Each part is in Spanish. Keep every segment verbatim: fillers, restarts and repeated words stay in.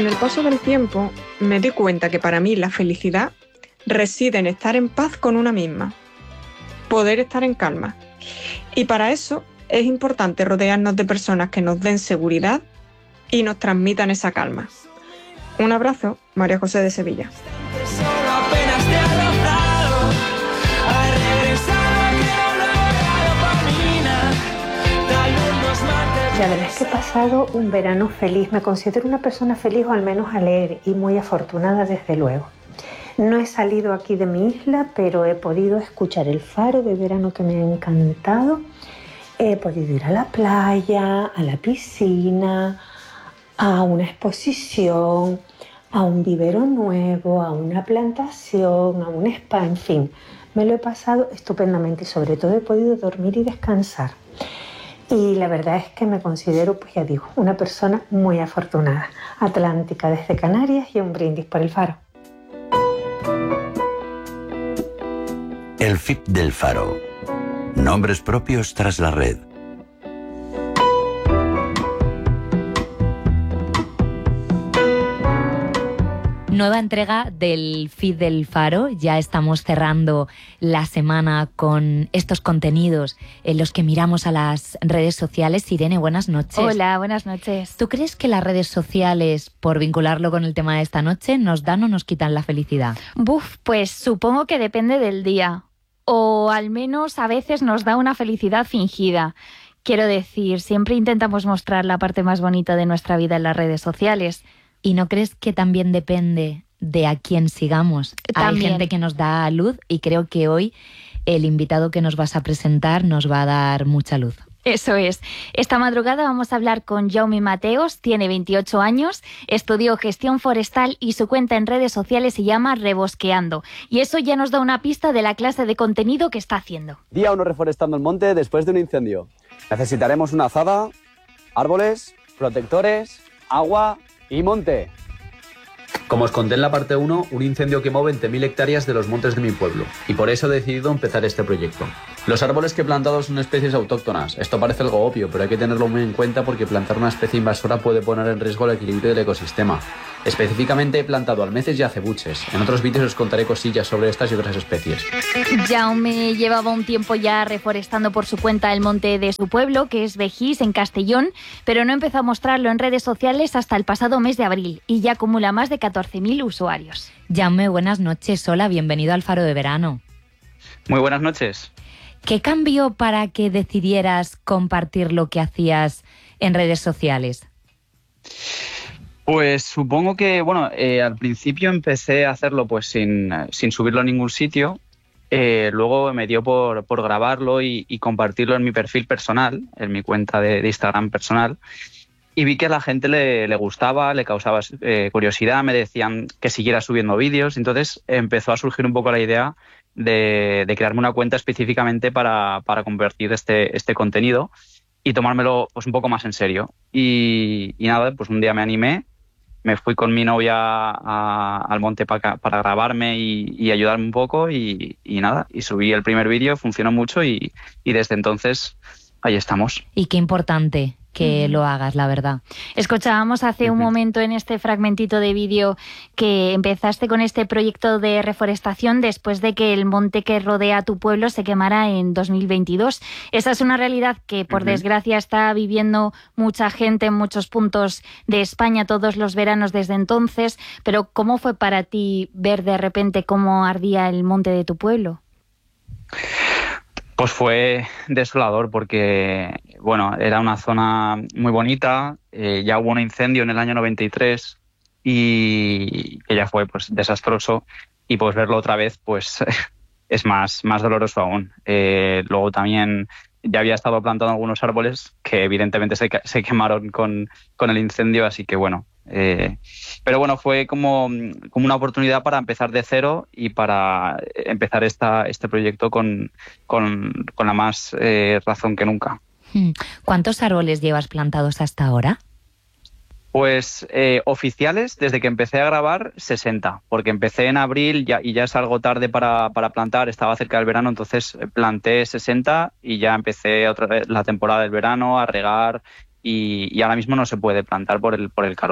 Con el paso del tiempo me di cuenta que para mí la felicidad reside en estar en paz con una misma, poder estar en calma. Y para eso es importante rodearnos de personas que nos den seguridad y nos transmitan esa calma. Un abrazo, María José de Sevilla. La verdad es que he pasado un verano feliz. Me considero una persona feliz o al menos alegre y muy afortunada desde luego. No he salido aquí de mi isla, pero he podido escuchar el faro de verano que me ha encantado. He podido ir a la playa, a la piscina, a una exposición, a un vivero nuevo, a una plantación, a un spa, en fin. Me lo he pasado estupendamente y sobre todo he podido dormir y descansar. Y la verdad es que me considero, pues ya digo, una persona muy afortunada. Atlántica desde Canarias y un brindis por el faro. El F I P del Faro. Nombres propios tras la red. Nueva entrega del feed del Faro. Ya estamos cerrando la semana con estos contenidos en los que miramos a las redes sociales. Irene, buenas noches. Hola, buenas noches. ¿Tú crees que las redes sociales, por vincularlo con el tema de esta noche, nos dan o nos quitan la felicidad? Buf, pues supongo que depende del día. O al menos a veces nos da una felicidad fingida. Quiero decir, siempre intentamos mostrar la parte más bonita de nuestra vida en las redes sociales. ¿Y no crees que también depende de a quién sigamos? También. Hay gente que nos da luz y creo que hoy el invitado que nos vas a presentar nos va a dar mucha luz. Eso es. Esta madrugada vamos a hablar con Jaume Mateos, tiene veintiocho años, estudió gestión forestal y su cuenta en redes sociales se llama Rebosqueando. Y eso ya nos da una pista de la clase de contenido que está haciendo. Día uno reforestando el monte después de un incendio. Necesitaremos una azada, árboles, protectores, agua y monte. Como os conté en la parte uno, un incendio quemó veinte mil hectáreas de los montes de mi pueblo, y por eso he decidido empezar este proyecto. Los árboles que he plantado son especies autóctonas. Esto parece algo obvio, pero hay que tenerlo muy en cuenta porque plantar una especie invasora puede poner en riesgo el equilibrio del ecosistema. Específicamente he plantado almeces y acebuches. En otros vídeos os contaré cosillas sobre estas y otras especies. Jaume llevaba un tiempo ya reforestando por su cuenta el monte de su pueblo, que es Vejís, en Castellón, pero no empezó a mostrarlo en redes sociales hasta el pasado mes de abril y ya acumula más de catorce mil usuarios. Jaume, buenas noches. Hola, bienvenido al Faro de Verano. Muy buenas noches. ¿Qué cambió para que decidieras compartir lo que hacías en redes sociales? Pues supongo que, bueno, eh, al principio empecé a hacerlo pues sin, sin subirlo a ningún sitio. Eh, luego me dio por, por grabarlo y, y compartirlo en mi perfil personal, en mi cuenta de, de Instagram personal. Y vi que a la gente le, le gustaba, le causaba eh, curiosidad, me decían que siguiera subiendo vídeos. Entonces empezó a surgir un poco la idea de, de crearme una cuenta específicamente para, para compartir este, este contenido y tomármelo pues un poco más en serio. Y, y nada, pues un día me animé, me fui con mi novia a, al monte para, para grabarme y, y ayudarme un poco y, y nada, y subí el primer vídeo, funcionó mucho y, y desde entonces ahí estamos. Y qué importante que Mm. lo hagas, la verdad. Escuchábamos hace un Ujú. momento en este fragmentito de vídeo que empezaste con este proyecto de reforestación después de que el monte que rodea tu pueblo se quemara en dos mil veintidós. Esa es una realidad que, por Ujú. desgracia, está viviendo mucha gente en muchos puntos de España todos los veranos desde entonces. Pero, ¿cómo fue para ti ver de repente cómo ardía el monte de tu pueblo? Pues fue desolador porque, bueno, era una zona muy bonita, eh, ya hubo un incendio en el año noventa y tres y que ya fue pues desastroso y pues verlo otra vez pues es más, más doloroso aún. Eh, luego también ya había estado plantando algunos árboles que evidentemente se, se quemaron con, con el incendio, así que bueno. Eh, pero bueno, fue como, como una oportunidad para empezar de cero y para empezar esta, este proyecto con, con, con la más eh, razón que nunca. ¿Cuántos árboles llevas plantados hasta ahora? Pues eh, oficiales, desde que empecé a grabar, sesenta, porque empecé en abril ya, y ya es algo tarde para, para plantar, estaba cerca del verano, entonces planté sesenta y ya empecé otra vez la temporada del verano a regar y, y ahora mismo no se puede plantar por el, por el calor.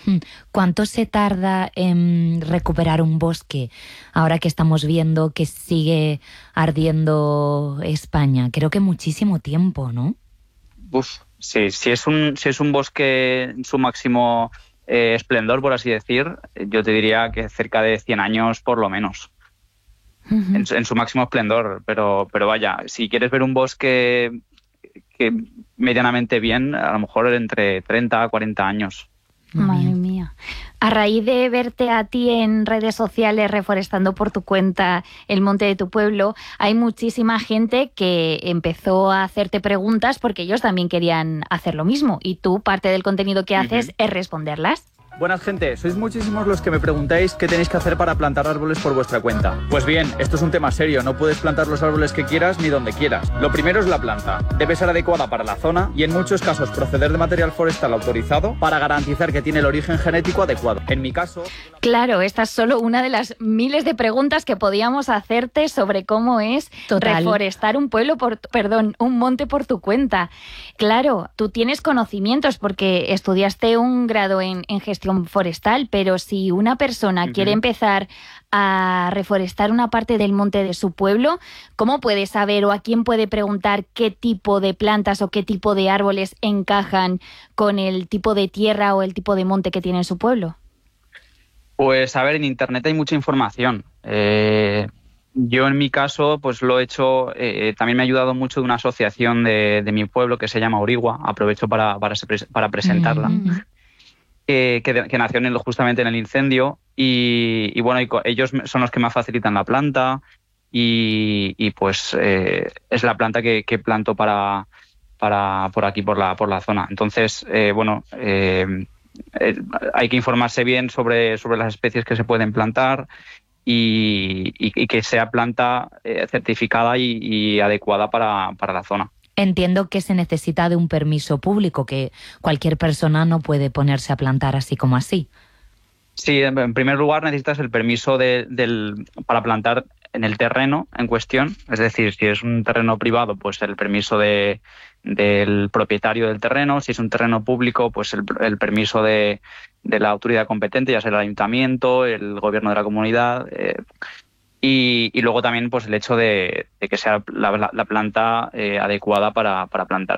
¿Cuánto se tarda en recuperar un bosque ahora que estamos viendo que sigue ardiendo España? Creo que muchísimo tiempo, ¿no? Uf, sí, si es un, si es un bosque en su máximo eh, esplendor, por así decir, yo te diría que cerca de cien años por lo menos. Uh-huh. en, en su máximo esplendor, pero, pero vaya, si quieres ver un bosque que medianamente bien, a lo mejor entre treinta a cuarenta años. Madre mía. A raíz de verte a ti en redes sociales reforestando por tu cuenta el monte de tu pueblo, hay muchísima gente que empezó a hacerte preguntas porque ellos también querían hacer lo mismo y tú, parte del contenido que haces uh-huh. es responderlas. Buenas gente, sois muchísimos los que me preguntáis qué tenéis que hacer para plantar árboles por vuestra cuenta. Pues bien, esto es un tema serio, no puedes plantar los árboles que quieras ni donde quieras. Lo primero es la planta, debe ser adecuada para la zona y en muchos casos proceder de material forestal autorizado para garantizar que tiene el origen genético adecuado. En mi caso... Claro, esta es solo una de las miles de preguntas que podíamos hacerte sobre cómo es Total. reforestar un pueblo, por, perdón, un monte por tu cuenta. Claro, tú tienes conocimientos porque estudiaste un grado en, en gestión forestal, pero si una persona uh-huh. quiere empezar a reforestar una parte del monte de su pueblo, ¿cómo puede saber o a quién puede preguntar qué tipo de plantas o qué tipo de árboles encajan con el tipo de tierra o el tipo de monte que tiene en su pueblo? Pues a ver, en internet hay mucha información. Eh, yo en mi caso pues lo he hecho, eh, también me ha ayudado mucho de una asociación de, de mi pueblo que se llama Origua, aprovecho para, para, para presentarla. Uh-huh. Que, que, que nació en el, justamente en el incendio y, y bueno, y ellos son los que me facilitan la planta y, y pues eh, es la planta que, que planto para, para por aquí, por la, por la zona. Entonces, eh, bueno, eh, eh, hay que informarse bien sobre, sobre las especies que se pueden plantar y, y, y que sea planta eh, certificada y, y adecuada para, para la zona. Entiendo que se necesita de un permiso público, que cualquier persona no puede ponerse a plantar así como así. Sí, en primer lugar necesitas el permiso de, del, para plantar en el terreno en cuestión. Es decir, si es un terreno privado, pues el permiso de, del propietario del terreno. Si es un terreno público, pues el, el permiso de, de la autoridad competente, ya sea el ayuntamiento, el gobierno de la comunidad... Eh, Y, y luego también pues el hecho de, de que sea la, la planta eh, adecuada para, para plantar.